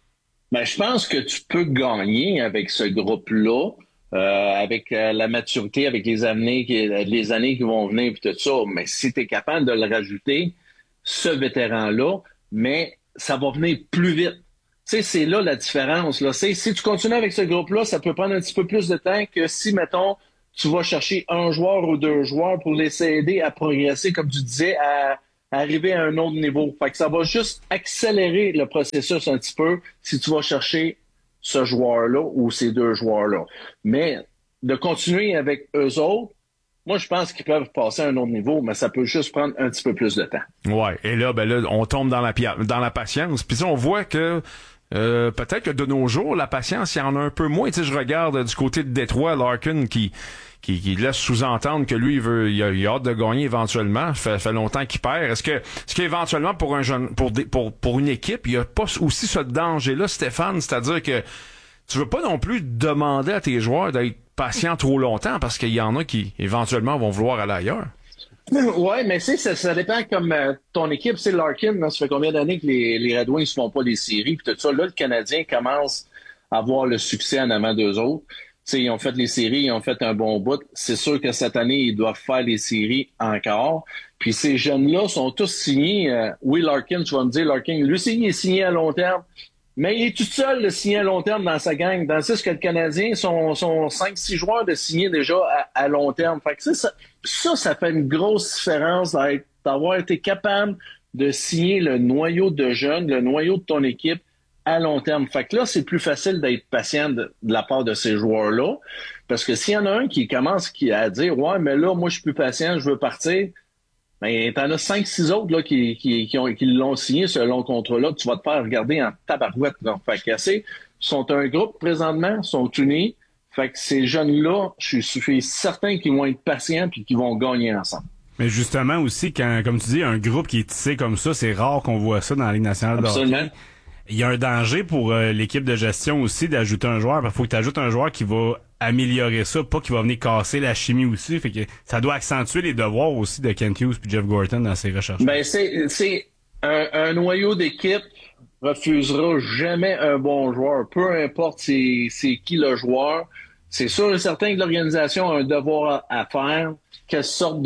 Ben, je pense que tu peux gagner avec ce groupe-là, avec la maturité, avec les années qui vont venir, puis tout ça. Mais si tu es capable de le rajouter, ce vétéran-là, mais ça va venir plus vite. Tu sais, c'est là la différence. Là. Si tu continues avec ce groupe-là, ça peut prendre un petit peu plus de temps que si, mettons, tu vas chercher un joueur ou deux joueurs pour les aider à progresser, comme tu disais, à arriver à un autre niveau. Fait que ça va juste accélérer le processus un petit peu si tu vas chercher ce joueur-là ou ces deux joueurs-là. Mais de continuer avec eux autres, moi, je pense qu'ils peuvent passer à un autre niveau, mais ça peut juste prendre un petit peu plus de temps. Ouais. Et là, on tombe dans la patience. Puis on voit que peut-être que de nos jours, la patience, il y en a un peu moins. Tu sais, je regarde du côté de Détroit, Larkin qui laisse sous-entendre que lui, il a hâte de gagner éventuellement. Ça fait longtemps qu'il perd. Est-ce qu'éventuellement, pour un jeune, pour une équipe, il n'y a pas aussi ce danger-là, Stéphane? C'est-à-dire que tu veux pas non plus demander à tes joueurs d'être patients trop longtemps parce qu'il y en a qui, éventuellement, vont vouloir aller ailleurs. Ouais, mais ça dépend comme ton équipe. C'est Larkin, là, ça fait combien d'années que les Red Wings ne font pas les séries, puis tout ça. Là, le Canadien commence à avoir le succès en avant d'eux autres. T'sais, ils ont fait les séries, ils ont fait un bon bout. C'est sûr que cette année, ils doivent faire les séries encore. Puis ces jeunes-là sont tous signés. Oui, Larkin, tu vas me dire, Larkin, lui aussi, il est signé à long terme. Mais il est tout seul de signer à long terme dans sa gang. Dans ce que le Canadien sont 5-6 joueurs de signer déjà à long terme. Fait que ça fait une grosse différence d'avoir été capable de signer le noyau de jeunes, le noyau de ton équipe à long terme. Fait que là, c'est plus facile d'être patient de la part de ces joueurs-là. Parce que s'il y en a un qui commence à dire « Ouais, mais là, moi, je suis plus patient, je veux partir », ben, t'en as 5-6 autres là, qui l'ont signé, ce long contrat-là, que tu vas te faire regarder en tabarouette. Là. Fait que sont un groupe présentement, sont unis. Fait que ces jeunes-là, je suis certain qu'ils vont être patients et qu'ils vont gagner ensemble. Mais justement aussi, quand, comme tu dis, un groupe qui est tissé comme ça, c'est rare qu'on voit ça dans la Ligue nationale de hockey. Il y a un danger pour l'équipe de gestion aussi d'ajouter un joueur. Il faut que tu ajoutes un joueur qui va améliorer ça, pas qui va venir casser la chimie aussi. Fait que ça doit accentuer les devoirs aussi de Kent Hughes et Jeff Gorton dans ses recherches. Ben c'est un noyau d'équipe refusera jamais un bon joueur, peu importe c'est qui le joueur. C'est sûr et certain que l'organisation a un devoir à faire. Quelle sorte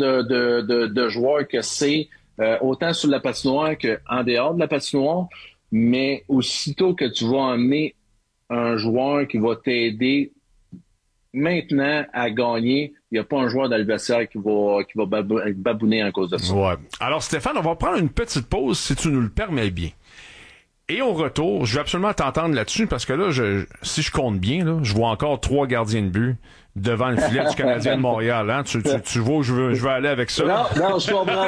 de joueur que c'est, autant sur la patinoire qu'en dehors de la patinoire. Mais aussitôt que tu vas emmener un joueur qui va t'aider maintenant à gagner, il n'y a pas un joueur dans le vestiaire qui va babouiner à cause de ça. Ouais. Alors Stéphane, on va prendre une petite pause si tu nous le permets bien. Et au retour, je vais absolument t'entendre là-dessus parce que là, si je compte bien, là, je vois encore 3 gardiens de but devant le filet du Canadien de Montréal. Hein? Tu vois où je veux aller avec ça? Non, je comprends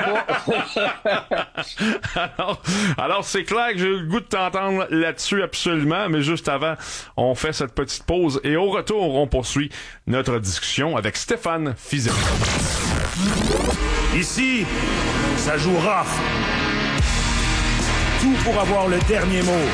pas. alors, c'est clair que j'ai eu le goût de t'entendre là-dessus absolument, mais juste avant, on fait cette petite pause et au retour, on poursuit notre discussion avec Stéphane Fiset. Ici, ça joue rough. Tout pour avoir le dernier mot.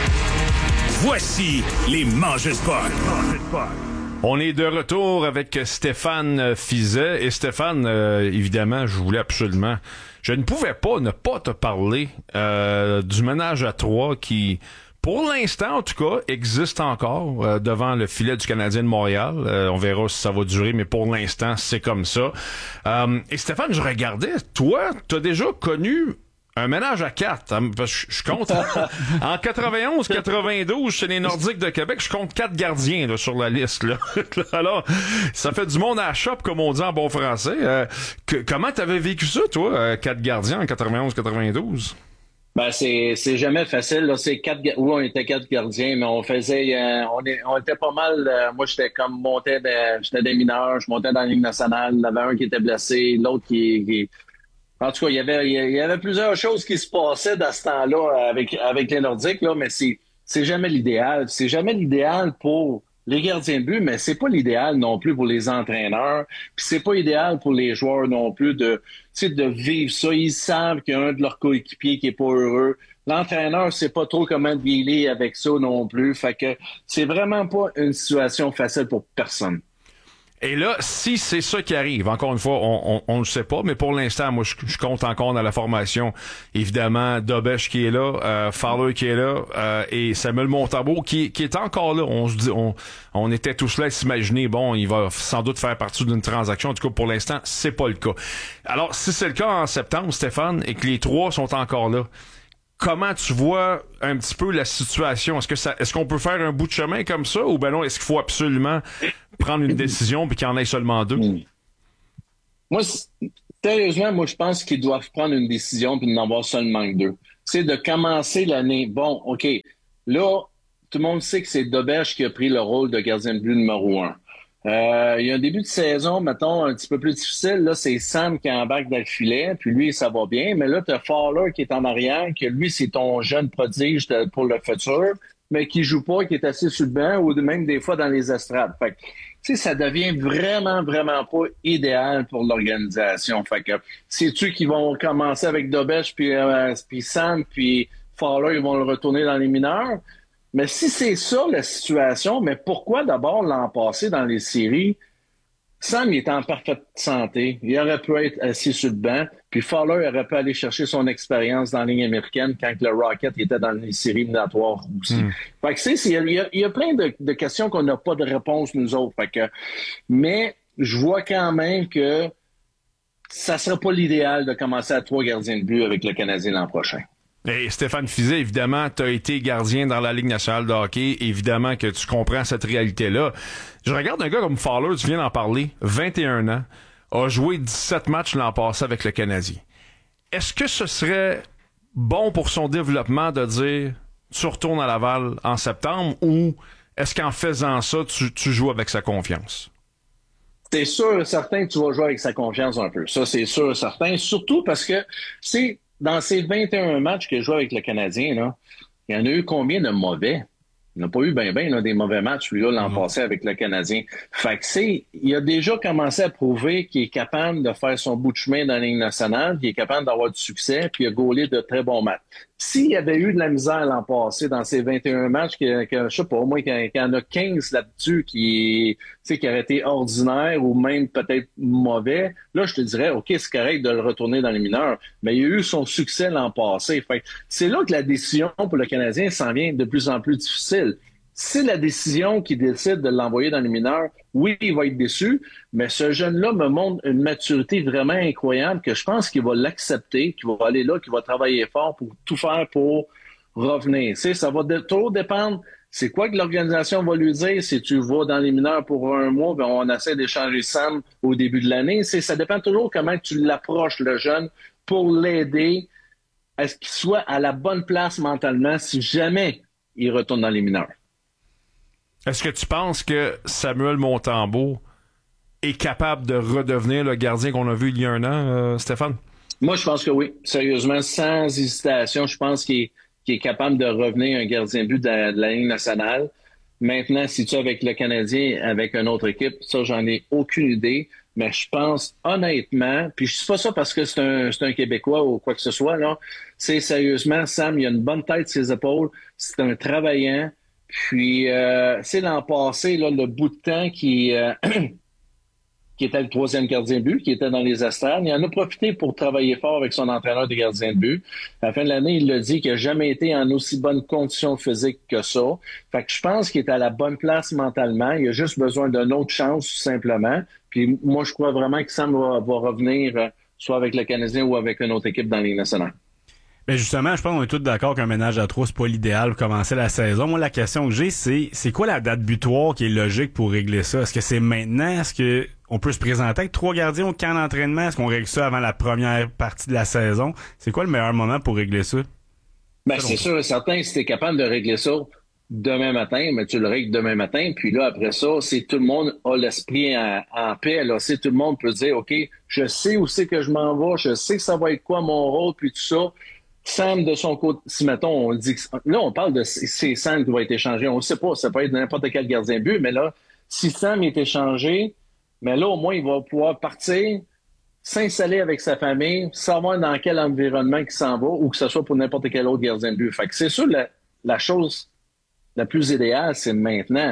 Voici les Mangeurs-Potes. On est de retour avec Stéphane Fiset. Et Stéphane, évidemment, je ne pouvais pas ne pas te parler du ménage à 3 qui, pour l'instant en tout cas, existe encore devant le filet du Canadien de Montréal. On verra si ça va durer, mais pour l'instant, c'est comme ça. Et Stéphane, je regardais, toi, t'as déjà connu un ménage à 4. Je compte en 91-92 chez les Nordiques de Québec, je compte 4 gardiens là, sur la liste. Là. Alors, ça fait du monde à la shop, comme on dit en bon français. Comment t'avais vécu ça, toi, 4 gardiens en 91-92? Ben c'est jamais facile. Là. C'est on était 4 gardiens, mais on faisait, on était pas mal. Moi, j'étais comme j'étais des mineurs, je montais dans la Ligue nationale. Il y en avait un qui était blessé, l'autre qui en tout cas, il y avait plusieurs choses qui se passaient dans ce temps-là avec les Nordiques, là, mais c'est jamais l'idéal. C'est jamais l'idéal pour les gardiens de but, mais c'est pas l'idéal non plus pour les entraîneurs. Puis c'est pas idéal pour les joueurs non plus de vivre ça. Ils savent qu'il y a un de leurs coéquipiers qui est pas heureux. L'entraîneur sait pas trop comment dealer avec ça non plus. Fait que c'est vraiment pas une situation facile pour personne. Et là, si c'est ça qui arrive, encore une fois, on le sait pas, mais pour l'instant, moi, je compte encore dans la formation. Évidemment, Dobesch qui est là, Fowler qui est là, et Samuel Montembeault qui est encore là. On se dit, on était tous là à s'imaginer, bon, il va sans doute faire partie d'une transaction. En tout cas, pour l'instant, c'est pas le cas. Alors, si c'est le cas en septembre, Stéphane, et que les trois sont encore là, comment tu vois un petit peu la situation? Est-ce qu'on peut faire un bout de chemin comme ça, ou ben non, est-ce qu'il faut absolument prendre une décision puis qu'il y en ait seulement deux? Moi, sérieusement, moi, je pense qu'ils doivent prendre une décision puis d'en avoir seulement deux. C'est de commencer l'année. Bon, OK, là, tout le monde sait que c'est Dobesch qui a pris le rôle de gardien de but numéro 1. Il y a un début de saison, mettons, un petit peu plus difficile. Là, c'est Sam qui embarque dans le filet, puis lui, ça va bien. Mais là, tu as Fowler qui est en arrière, que lui, c'est ton jeune prodige pour le futur, mais qui joue pas, qui est assis sur le banc ou même des fois dans les estrades. Fait que, tu sais, ça devient vraiment, vraiment pas idéal pour l'organisation. Fait que, sais-tu qu'ils vont commencer avec Dobesch, puis Sam, puis Fowler, ils vont le retourner dans les mineurs? Mais si c'est ça la situation, mais pourquoi d'abord l'an passé dans les séries, Sam il est en parfaite santé, il aurait pu être assis sur le banc, puis Fowler aurait pu aller chercher son expérience dans la ligne américaine quand le Rocket était dans les séries éliminatoires aussi. Fait que il y a plein de questions qu'on n'a pas de réponse nous autres. Fait que, mais je vois quand même que ça serait pas l'idéal de commencer à 3 gardiens de but avec le Canadien l'an prochain. Et Stéphane Fiset, évidemment, tu as été gardien dans la Ligue nationale de hockey. Évidemment que tu comprends cette réalité-là. Je regarde un gars comme Fowler, tu viens d'en parler, 21 ans, a joué 17 matchs l'an passé avec le Canadien. Est-ce que ce serait bon pour son développement de dire tu retournes à Laval en septembre, ou est-ce qu'en faisant ça, tu joues avec sa confiance? C'est sûr et certain que tu vas jouer avec sa confiance un peu. Ça, c'est sûr et certain. Surtout parce que dans ces 21 matchs qu'il a joué avec le Canadien, là, il y en a eu combien de mauvais? Il n'a pas eu des mauvais matchs, lui, là, l'an passé avec le Canadien. Fait que il a déjà commencé à prouver qu'il est capable de faire son bout de chemin dans la Ligue nationale, qu'il est capable d'avoir du succès, puis il a gaulé de très bons matchs. S'il y avait eu de la misère l'an passé dans ces 21 matchs, je sais pas, au moins qu'il y en a 15 là-dessus qui auraient été ordinaires ou même peut-être mauvais, là, je te dirais, OK, c'est correct de le retourner dans les mineurs. Mais il a eu son succès l'an passé. Fait que c'est là que la décision pour le Canadien s'en vient de plus en plus difficile. C'est la décision qui décide de l'envoyer dans les mineurs. Oui, il va être déçu, mais ce jeune-là me montre une maturité vraiment incroyable que je pense qu'il va l'accepter, qu'il va aller là, qu'il va travailler fort pour tout faire pour revenir. Ça va trop dépendre. C'est quoi que l'organisation va lui dire si tu vas dans les mineurs pour un mois, ben on essaie d'échanger Sam au début de l'année. Ça dépend toujours comment tu l'approches, le jeune, pour l'aider à ce qu'il soit à la bonne place mentalement si jamais il retourne dans les mineurs. Est-ce que tu penses que Samuel Montembeault est capable de redevenir le gardien qu'on a vu il y a un an, Stéphane? Moi, je pense que oui. Sérieusement, sans hésitation, je pense qu'il est capable de revenir un gardien de but de la Ligue nationale. Maintenant, si tu es avec le Canadien, avec une autre équipe, ça, j'en ai aucune idée. Mais je pense honnêtement, puis je dis pas ça parce que c'est un Québécois ou quoi que ce soit, là. C'est sérieusement, Sam, il a une bonne tête sur ses épaules. C'est un travaillant. Puis, l'an passé, là, le bout de temps qui était le 3e gardien de but, qui était dans les estrades, il en a profité pour travailler fort avec son entraîneur de gardien de but. À la fin de l'année, il l'a dit qu'il n'a jamais été en aussi bonne condition physique que ça. Fait que je pense qu'il est à la bonne place mentalement. Il a juste besoin d'une autre chance, tout simplement. Puis moi, je crois vraiment que Sam va revenir soit avec le Canadien ou avec une autre équipe dans la Ligue nationale. Ben justement, je pense qu'on est tous d'accord qu'un ménage à 3, c'est pas l'idéal pour commencer la saison. Moi, la question que j'ai, c'est quoi la date butoir qui est logique pour régler ça? Est-ce que c'est maintenant? Est-ce que on peut se présenter avec 3 gardiens au camp d'entraînement? Est-ce qu'on règle ça avant la première partie de la saison? C'est quoi le meilleur moment pour régler ça? Ben, c'est sûr et certain, si tu es capable de régler ça demain matin, mais tu le règles demain matin, puis là, après ça, c'est tout le monde a l'esprit en paix, là. C'est tout le monde peut dire, OK, je sais où c'est que je m'en vais, je sais que ça va être quoi mon rôle, puis tout ça. Sam, de son côté, si mettons, on dit que, là, on parle de c'est Sam qui va être échangé. On ne sait pas, ça peut être n'importe quel gardien de but, mais là, si Sam est échangé, mais là, au moins, il va pouvoir partir, s'installer avec sa famille, savoir dans quel environnement il s'en va, ou que ce soit pour n'importe quel autre gardien de but. Fait que c'est sûr, la chose la plus idéale, c'est maintenant.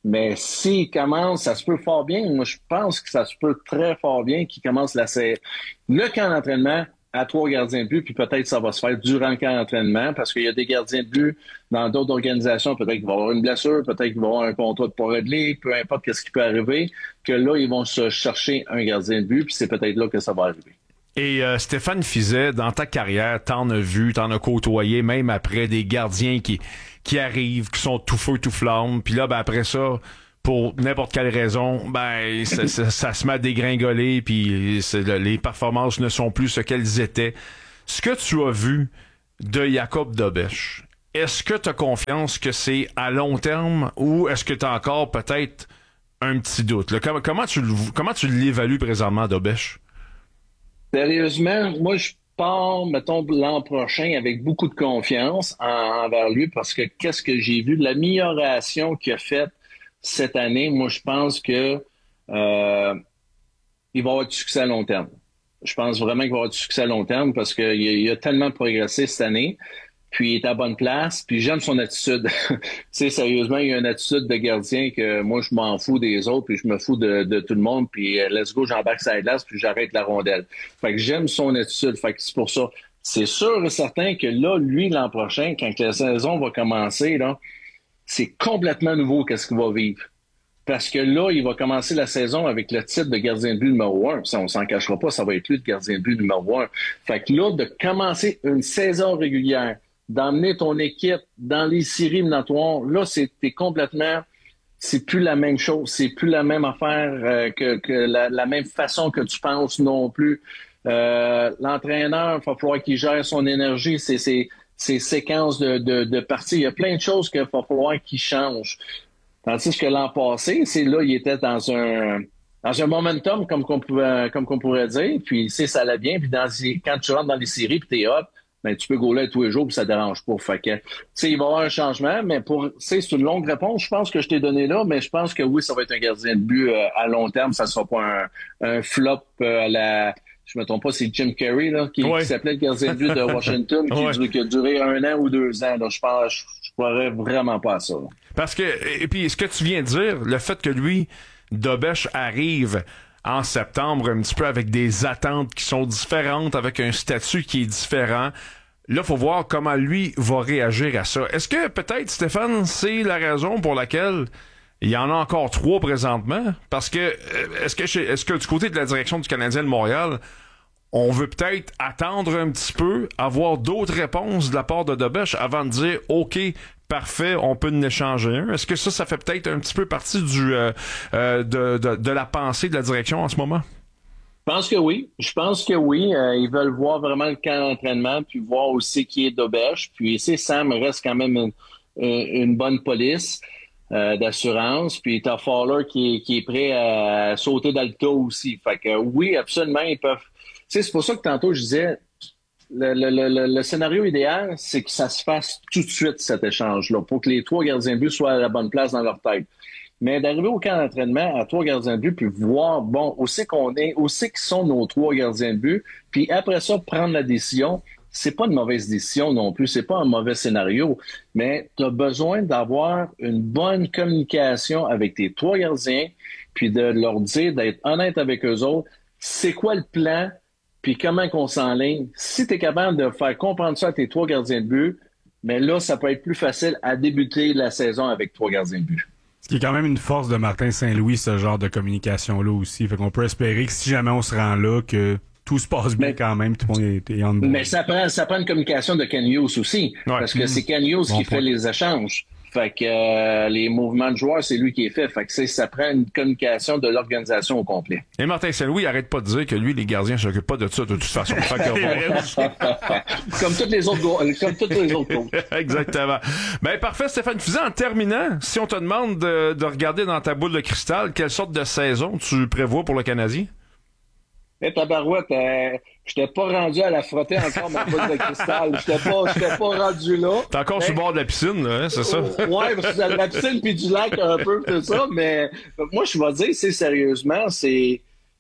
Mais s'il commence, ça se peut fort bien. Moi, je pense que ça se peut très fort bien qu'il commence le camp d'entraînement à 3 gardiens de but, puis peut-être ça va se faire durant le camp d'entraînement, parce qu'il y a des gardiens de but dans d'autres organisations, peut-être qu'il va y avoir une blessure, peut-être qu'il va y avoir un contrat de pas réglé, peu importe ce qui peut arriver, que là, ils vont se chercher un gardien de but, puis c'est peut-être là que ça va arriver. Et Stéphane Fiset, dans ta carrière, t'en as vu, t'en as côtoyé, même après des gardiens qui arrivent, qui sont tout feu, tout flamme, puis là, ben après ça, pour n'importe quelle raison, ben ça se met à dégringoler, puis les performances ne sont plus ce qu'elles étaient. Ce que tu as vu de Jakub Dobeš, est-ce que tu as confiance que c'est à long terme, ou est-ce que tu as encore peut-être un petit doute? Là, comment tu l'évalues présentement, Dobeš? Sérieusement, moi, je pars, mettons, l'an prochain avec beaucoup de confiance envers lui, parce que qu'est-ce que j'ai vu de l'amélioration qu'il a faite cette année, moi, je pense que il va avoir du succès à long terme. Je pense vraiment qu'il va avoir du succès à long terme parce qu'il a tellement progressé cette année, puis il est à bonne place, puis j'aime son attitude. Tu sais, sérieusement, il a une attitude de gardien que moi, je m'en fous des autres, puis je me fous de tout le monde, puis let's go, j'embarque sur la glace, puis j'arrête la rondelle. Fait que j'aime son attitude, fait que c'est pour ça. C'est sûr et certain que là, lui, l'an prochain, quand la saison va commencer, là, c'est complètement nouveau qu'est-ce qu'il va vivre. Parce que là, il va commencer la saison avec le titre de gardien de but numéro 1. Ça, on s'en cachera pas, ça va être lui le gardien de but numéro 1. Fait que là, de commencer une saison régulière, d'emmener ton équipe dans les séries éliminatoires, là, t'es complètement... C'est plus la même chose, c'est plus la même affaire que la même façon que tu penses non plus. L'entraîneur, il va falloir qu'il gère son énergie, ses séquences de parties. Il y a plein de choses qu'il va falloir qu'il change. Tandis que l'an passé, c'est là, il était dans un momentum, comme qu'on pourrait dire, puis ça allait bien, puis quand tu rentres dans les séries, puis t'es hot, ben tu peux gauler tous les jours, puis ça dérange pas. Fait que, il va y avoir un changement, mais c'est une longue réponse, je pense que je t'ai donné là, mais je pense que oui, ça va être un gardien de but à long terme, ça sera pas un flop à la... Je me trompe pas, c'est Jim Carrey là, qui s'appelait le gardien de but de Washington, qui a duré 1 an ou 2 ans. Donc je croirais vraiment pas à ça. Là. Parce que, et puis ce que tu viens de dire, le fait que lui, Dobeš arrive en septembre un petit peu avec des attentes qui sont différentes, avec un statut qui est différent, là, faut voir comment lui va réagir à ça. Est-ce que peut-être, Stéphane, c'est la raison pour laquelle il y en a encore 3 présentement? Parce que est-ce que du côté de la direction du Canadien de Montréal, on veut peut-être attendre un petit peu, avoir d'autres réponses de la part de Dobeš avant de dire « OK, parfait, on peut en échanger un ». Est-ce que ça fait peut-être un petit peu partie de la pensée de la direction en ce moment? Je pense que oui. Ils veulent voir vraiment le camp d'entraînement, puis voir aussi qui est Dobeš. Puis Sam reste quand même une bonne police d'assurance. Puis t'as Fowler qui est prêt à sauter dans le tas aussi. Fait que oui, absolument, ils peuvent... C'est pour ça que tantôt je disais, le scénario idéal, c'est que ça se fasse tout de suite, cet échange-là, pour que les 3 gardiens de but soient à la bonne place dans leur tête. Mais d'arriver au camp d'entraînement à 3 gardiens de but, puis voir, bon, où c'est qu'on est, où c'est qu'ils sont nos 3 gardiens de but, puis après ça, prendre la décision, c'est pas une mauvaise décision non plus, c'est pas un mauvais scénario, mais tu as besoin d'avoir une bonne communication avec tes 3 gardiens, puis de leur dire, d'être honnête avec eux autres, c'est quoi le plan, puis comment qu'on s'enligne. Si tu es capable de faire comprendre ça à tes 3 gardiens de but, mais là, ça peut être plus facile à débuter la saison avec 3 gardiens de but. Ce qui est quand même une force de Martin Saint-Louis, ce genre de communication-là aussi. Fait qu'on peut espérer que si jamais on se rend là, que tout se passe bien quand même, tout le monde est en dedans. Mais ça prend une communication de Ken Hughes aussi. Ouais. Parce que c'est Ken Hughes qui fait les échanges. Fait que les mouvements de joueurs, c'est lui qui est fait. Fait que ça prend une communication de l'organisation au complet. Et Martin Saint-Louis arrête pas de dire que lui, les gardiens ne s'occupent pas de ça de toute façon. Fait que, comme tous les autres coachs. Exactement. Ben parfait, Stéphane Fiset. En terminant, si on te demande de regarder dans ta boule de cristal, quelle sorte de saison tu prévois pour le Canadien? Tabarouette, j'étais pas rendu à la frotter encore ma boule de cristal. J'étais pas rendu là. T'es encore sur le bord de la piscine, là, hein, c'est ça? Ouais, parce que la piscine puis du lac un peu, tout ça, mais moi, je vais dire, sérieusement, c'est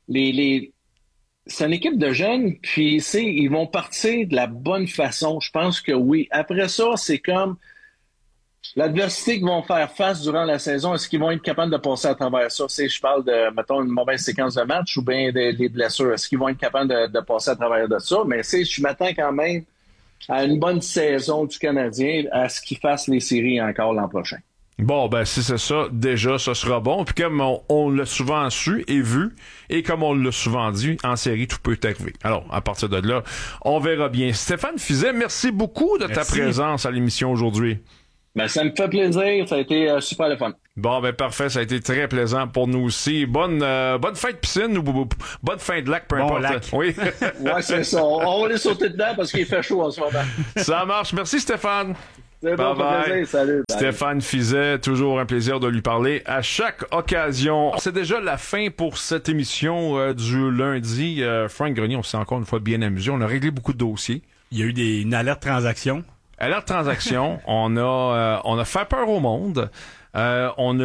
une équipe de jeunes, puis ils vont partir de la bonne façon. Je pense que oui. Après ça, c'est comme L'adversité qu'ils vont faire face durant la saison, est-ce qu'ils vont être capables de passer à travers ça? Je parle de, mettons, une mauvaise séquence de match ou bien des blessures. Est-ce qu'ils vont être capables de passer à travers de ça? Mais je m'attends quand même à une bonne saison du Canadien, à ce qu'ils fassent les séries encore l'an prochain. Bon, ben si c'est ça, déjà, ça sera bon. Puis comme on l'a souvent su et vu, et comme on l'a souvent dit, en série, tout peut arriver. Alors, à partir de là, on verra bien. Stéphane Fiset, merci beaucoup de ta présence à l'émission aujourd'hui. Ben, ça me fait plaisir. Ça a été super le fun. Bon, ben parfait. Ça a été très plaisant pour nous aussi. Bonne fin de piscine ou bonne fin de lac, peu importe. Lac. Oui. Ouais, c'est ça. On va aller sauter dedans parce qu'il fait chaud en ce moment. Ça marche. Merci, Stéphane. C'est bon, plaisir. Salut. Stéphane Fiset, toujours un plaisir de lui parler à chaque occasion. C'est déjà la fin pour cette émission du lundi. Frank Grenier, on s'est encore une fois bien amusé. On a réglé beaucoup de dossiers. Il y a eu une alerte transaction. Alerte transaction, on a fait peur au monde. On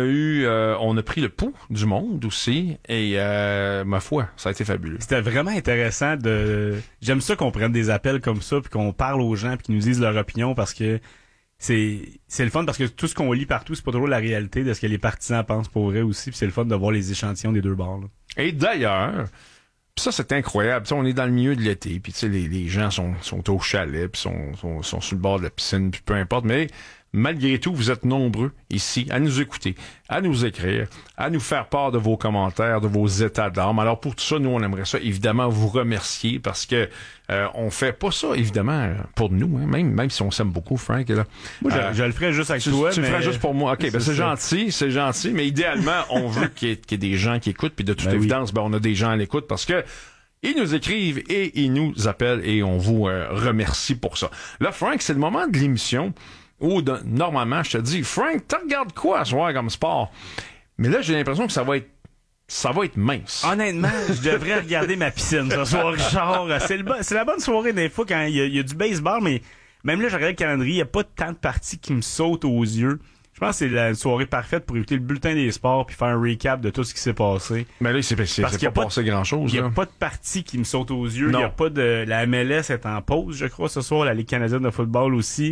a pris le pouls du monde aussi. Et ma foi, ça a été fabuleux. C'était vraiment intéressant j'aime ça qu'on prenne des appels comme ça puis qu'on parle aux gens puis qu'ils nous disent leur opinion parce que c'est le fun parce que tout ce qu'on lit partout, c'est pas toujours la réalité de ce que les partisans pensent pour vrai aussi, puis c'est le fun de voir les échantillons des deux bords. Là. Et d'ailleurs, ça c'est incroyable, on est dans le milieu de l'été, puis les gens sont au chalet, puis sont sur le bord de la piscine, puis peu importe, mais malgré tout, vous êtes nombreux ici à nous écouter, à nous écrire, à nous faire part de vos commentaires, de vos états d'âme. Alors pour tout ça, nous on aimerait ça évidemment vous remercier parce que on fait pas ça évidemment pour nous, hein, même si on s'aime beaucoup, Frank. Là. Moi, je le ferais juste avec toi. Tu le ferais juste pour moi. Ok, ben c'est gentil, mais idéalement on veut qu'il y ait des gens qui écoutent, puis de toute évidence, on a des gens à l'écoute parce que ils nous écrivent et ils nous appellent et on vous remercie pour ça. Là, Frank, c'est le moment de l'émission où normalement je te dis Frank, tu regardes quoi ce soir comme sport? Mais là j'ai l'impression que ça va être mince. Honnêtement, je devrais regarder ma piscine ce soir, Richard. C'est la bonne soirée des fois quand il y a du baseball, mais même là, je regarde le calendrier, il n'y a pas tant de parties qui me sautent aux yeux. Je pense que c'est la soirée parfaite pour écouter le bulletin des sports puis faire un recap de tout ce qui s'est passé. Mais là, c'est pas passé grand-chose. Il n'y a pas de partie qui me saute aux yeux. Il n'y a pas de... La MLS est en pause, je crois, ce soir. La Ligue canadienne de football aussi.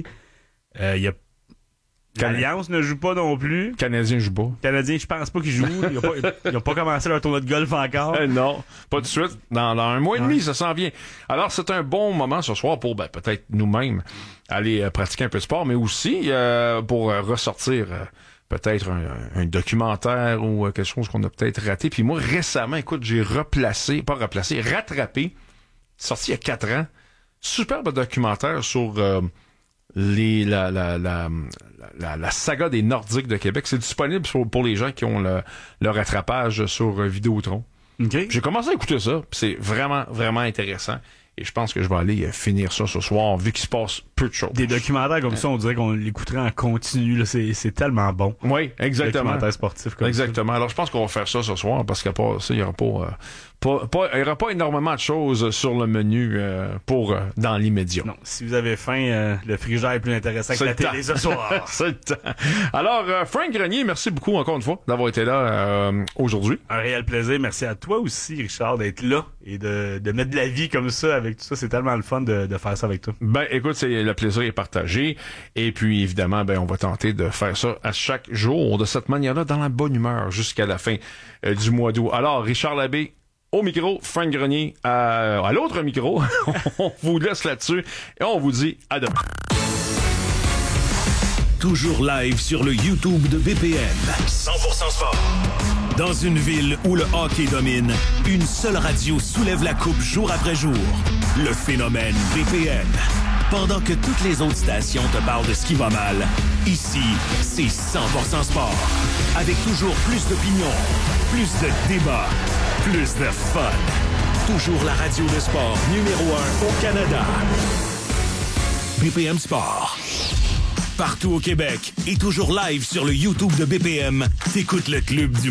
L'Alliance ne joue pas non plus. Canadien joue pas. Canadien, je pense pas qu'ils jouent. Ils n'ont pas commencé leur tournoi de golf encore. Non, pas tout de suite. Dans un mois et demi, ça s'en vient. Alors, c'est un bon moment ce soir pour peut-être nous-mêmes aller pratiquer un peu de sport, mais aussi pour ressortir peut-être un documentaire ou quelque chose qu'on a peut-être raté. Puis moi, récemment, écoute, j'ai rattrapé, sorti il y a 4 ans, superbe documentaire sur... la saga des Nordiques de Québec. C'est disponible pour les gens qui ont le rattrapage sur Vidéotron. Okay. J'ai commencé à écouter ça, pis c'est vraiment, vraiment intéressant. Et je pense que je vais aller finir ça ce soir, vu qu'il se passe peu de choses. Des documentaires comme ça, on dirait qu'on l'écouterait en continu. Là. C'est tellement bon. Oui, exactement. Documentaires sportifs comme exactement. Ça. Alors, je pense qu'on va faire ça ce soir, parce qu'à part ça, il n'y aura il y aura pas énormément de choses sur le menu pour dans l'immédiat. Non, si vous avez faim, le frigidaire est plus intéressant que la télé ce soir. C'est le temps. Alors, Frank Grenier, merci beaucoup encore une fois d'avoir été là aujourd'hui. Un réel plaisir. Merci à toi aussi, Richard, d'être là et de mettre de la vie comme ça avec tout ça. C'est tellement le fun de faire ça avec toi. Ben, écoute, le plaisir est partagé. Et puis, évidemment, on va tenter de faire ça à chaque jour de cette manière-là, dans la bonne humeur jusqu'à la fin du mois d'août. Alors, Richard Labbé, au micro, Frank Grenier à l'autre micro. On vous laisse là-dessus et on vous dit à demain. Toujours live sur le YouTube de BPM. 100% sport. Dans une ville où le hockey domine, une seule radio soulève la coupe jour après jour. Le phénomène BPM. Pendant que toutes les autres stations te parlent de ce qui va mal, ici, c'est 100% sport. Avec toujours plus d'opinions, plus de débats, plus de fun. Toujours la radio de sport numéro 1 au Canada. BPM Sport. Partout au Québec et toujours live sur le YouTube de BPM, t'écoutes le club du